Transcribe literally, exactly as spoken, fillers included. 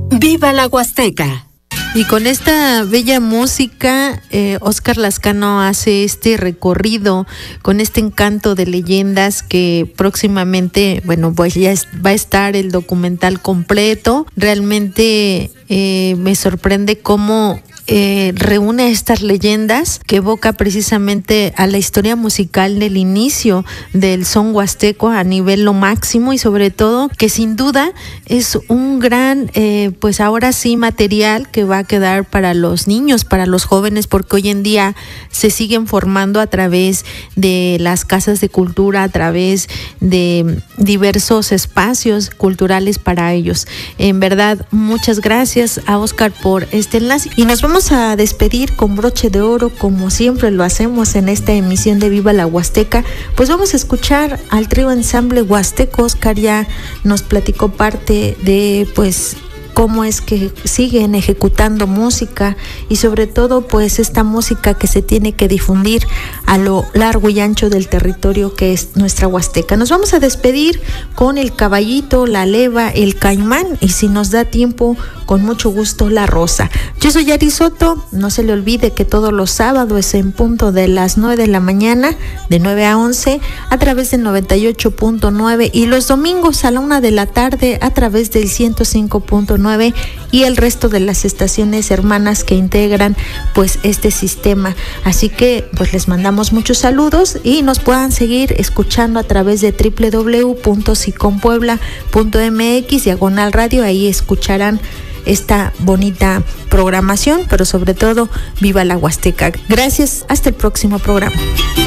¡Viva la Huasteca! Y con esta bella música, eh, Óscar Lascano hace este recorrido con este encanto de leyendas que próximamente, bueno, pues ya es, va a estar el documental completo. Realmente eh, me sorprende cómo Eh, reúne estas leyendas que evoca precisamente a la historia musical del inicio del son huasteco a nivel lo máximo, y sobre todo que sin duda es un gran eh, pues ahora sí material que va a quedar para los niños, para los jóvenes, porque hoy en día se siguen formando a través de las casas de cultura, a través de diversos espacios culturales para ellos. En verdad, muchas gracias a Óscar por este enlace, y nos vamos a despedir con broche de oro, como siempre lo hacemos en esta emisión de Viva la Huasteca. Pues vamos a escuchar al trío Ensamble Huasteco. Óscar ya nos platicó parte de pues cómo es que siguen ejecutando música, y sobre todo pues esta música que se tiene que difundir a lo largo y ancho del territorio que es nuestra Huasteca. Nos vamos a despedir con el Caballito, la Leva, el Caimán, y si nos da tiempo, con mucho gusto, la Rosa. Yo soy Ari Soto. No se le olvide que todos los sábados es en punto de las nueve de la mañana, de nueve a once, a través del noventa y ocho punto nueve, y los domingos a la una de la tarde a través del ciento cinco punto nueve y el resto de las estaciones hermanas que integran pues este sistema. Así que pues les mandamos muchos saludos, y nos puedan seguir escuchando a través de doble u doble u doble u punto sicompuebla punto m x diagonal radio. Ahí escucharán esta bonita programación, pero sobre todo, viva la Huasteca. Gracias, hasta el próximo programa.